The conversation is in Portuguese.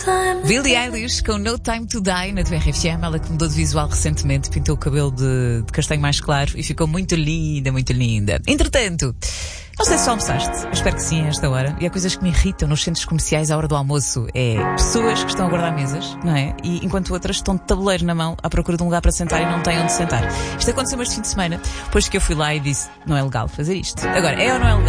Billie Eilish com No Time to Die na tua RFM. Ela que mudou de visual recentemente, pintou o cabelo de castanho mais claro e ficou muito linda, muito linda. Entretanto, não sei se já almoçaste, eu espero que sim a esta hora. E há coisas que me irritam nos centros comerciais à hora do almoço. É pessoas que estão a guardar mesas, não é? E enquanto outras estão de tabuleiro na mão à procura de um lugar para sentar e não têm onde sentar. Isto aconteceu este fim de semana, depois que eu fui lá e disse, não é legal fazer isto. Agora, é ou não é legal?